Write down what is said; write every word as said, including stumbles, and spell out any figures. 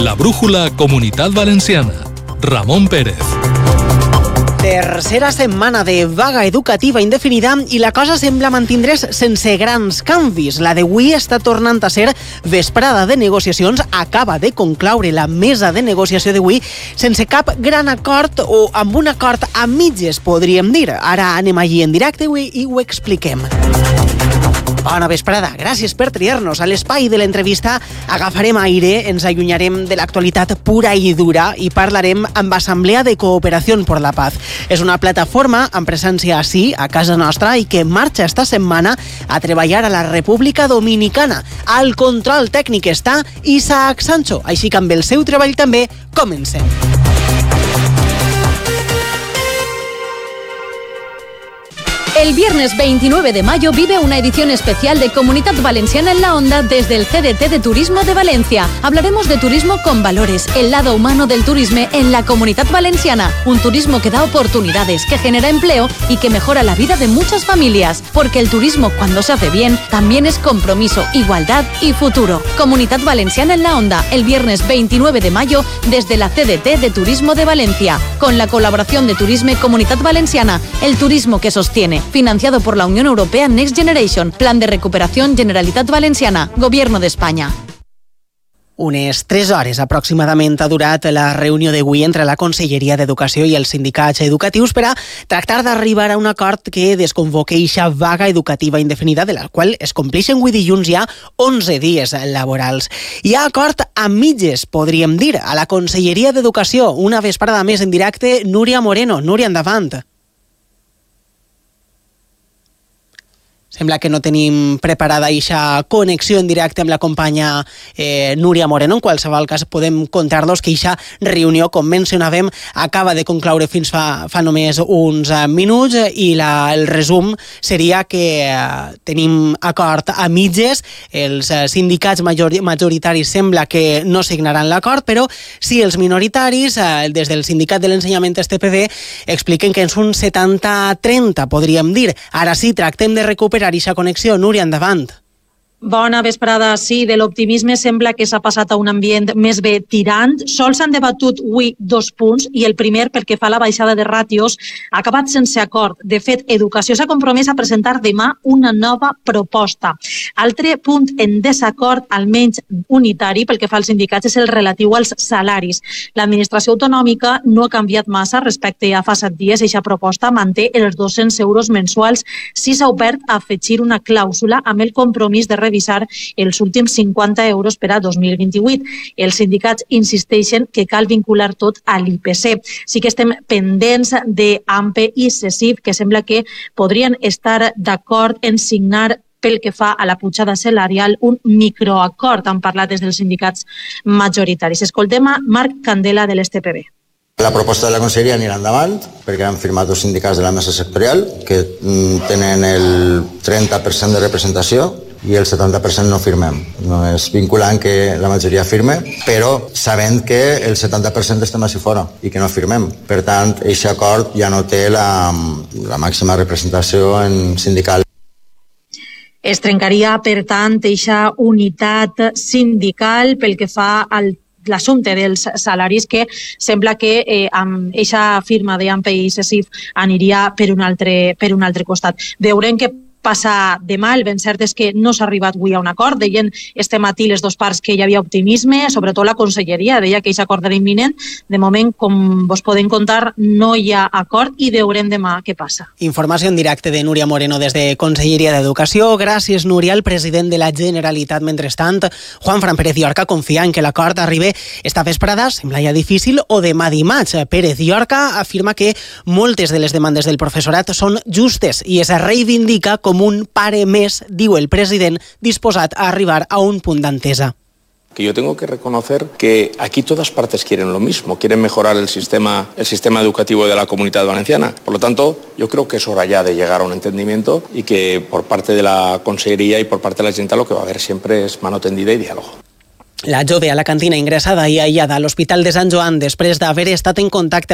La brújula Comunitat Valenciana. Ramon Pérez. Tercera setmana de vaga educativa indefinida i la cosa sembla mantindre's sense grans canvis. La d'avui està tornant a ser vesprada de negociacions. Acaba de concloure la mesa de negociació d'avui sense cap gran acord o amb un acord a mitges, podríem dir. Ara anem allí en directe i ho expliquem. Bona vesprada, gràcies per triar-nos. A l'espai de l'entrevista agafarem aire, ens allunyarem de l'actualitat pura i dura i parlarem amb Assemblea de Cooperació per la Paz. És una plataforma amb presència ací, a casa nostra, i que marxa esta setmana a treballar a la República Dominicana. Al control tècnic està Isaac Sancho, així que amb el seu treball també comencem. El viernes veintinueve de mayo vive una edición especial de Comunitat Valenciana en la Onda desde el C D T de Turismo de Valencia. Hablaremos de turismo con valores, el lado humano del turismo en la Comunitat Valenciana. Un turismo que da oportunidades, que genera empleo y que mejora la vida de muchas familias. Porque el turismo, cuando se hace bien, también es compromiso, igualdad y futuro. Comunitat Valenciana en la Onda, el viernes veintinueve de mayo desde la C D T de Turismo de Valencia. Con la colaboración de Turisme Comunitat Valenciana, el turismo que sostiene. Financiado por la Unión Europea Next Generation, Plan de Recuperación Generalitat Valenciana, Gobierno de España. Unes tres hores aproximadament ha durat la reunió d'avui entre la Conselleria d'Educació i els sindicats educatius per a tractar d'arribar a un acord que desconvoque eixa vaga educativa indefinida, de la qual es compleixen avui dilluns ja onze dies laborals. Hi ha acord a mitges, podríem dir, a la Conselleria d'Educació. Una vesprada més en directe, Núria Moreno. Núria, endavant. Sembla que no tenim preparada eixa connexió en directe amb la companya eh, Núria Moreno. En qualsevol cas, podem contar-los que eixa reunió, com mencionàvem, acaba de concloure fins fa, fa només uns uh, minuts i la, el resum seria que uh, tenim acord a mitges. Els uh, sindicats major, majoritaris sembla que no signaran l'acord, però sí els minoritaris, uh, des del sindicat de l'ensenyament S T P D, expliquen que és un setanta trenta, podríem dir. Ara sí, tractem de recuperar aquesta connexió. Núria, endavant. Bona vesprada. Sí, de l'optimisme sembla que s'ha passat a un ambient més bé tirant. Sols s'han debatut avui dos punts i el primer, pel que fa a la baixada de ràtios, ha acabat sense acord. De fet, Educació s'ha compromès a presentar demà una nova proposta. Altre punt en desacord, almenys unitari, pel que fa als sindicats, és el relatiu als salaris. L'administració autonòmica no ha canviat massa respecte a fa set dies. Eixa proposta manté els dos-cents euros mensuals. Sí s'ha obert a afegir una clàusula amb el compromís de revisar els últims cinquanta euros per a dos mil vint-i-vuit. Els sindicats insisteixen que cal vincular tot a l'I P C. Sí que estem pendents d'AMPE i CESIF, que sembla que podrien estar d'acord en signar pel que fa a la pujada salarial un microacord. Han parlat des dels sindicats majoritaris. Escoltem a Marc Candela de l'S T P B. La proposta de la Conselleria anirà endavant perquè han firmat dos sindicats de la mesa sectorial que tenen el trenta per cent de representació i el setanta per cent no firmem. No és vinculant que la majoria firme, però sabent que el setanta per cent estem així fora i que no firmem. Per tant, aquest acord ja no té la, la màxima representació en sindical. Es trencaria, per tant, eixa unitat sindical pel que fa al l'assumpte dels salaris, que sembla que eh, amb eixa firma d'AMPE i CESIF aniria per un altre, per un altre costat. Veurem que passa demà. El ben cert és que no s'ha arribat avui a un acord. Deien este matí les dues parts que hi havia optimisme, sobretot la Conselleria deia que aquest acord era imminent. De moment, com vos podem contar, no hi ha acord i veurem demà què passa. Informació en directe de Núria Moreno des de Conselleria d'Educació. Gràcies, Núria. El president de la Generalitat, mentrestant, Juanfran Pérez Llorca, confia en que l'acord arribi esta vesprada, sembla ja difícil, o demà dimarts. Pérez Llorca afirma que moltes de les demandes del professorat són justes i es reivindica com un pare més, diu el president, disposat a arribar a un punt d'entesa. Que yo tengo que reconocer que aquí todas partes quieren lo mismo, quieren mejorar el sistema, el sistema educativo de la Comunidad Valenciana. Por lo tanto, yo creo que es hora ya de llegar a un entendimiento y que por parte de la Consellería y por parte de la Generalitat lo que va a haber siempre es mano tendida y diálogo. La jove a la cantina ingressada i aïllada a l'Hospital de Sant Joan després d'haver estat en contacte